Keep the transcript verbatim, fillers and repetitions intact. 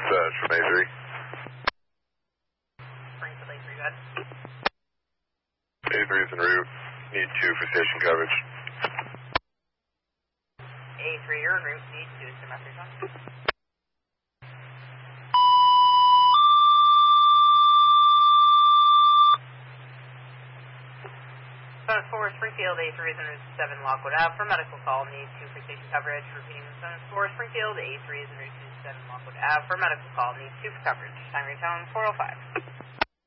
dispatch from A three. Springfield A three, go ahead. A three is en route. Need two for station coverage. A three, you're en route. Need two, is your message on? Zone four, Springfield, A three is en route to seven Lockwood Ave for medical call. Need two for station coverage. Repeating, Zone four, Springfield, A three is en route to seven Lockwood Ave for medical call. Need two for coverage. Time return four oh five.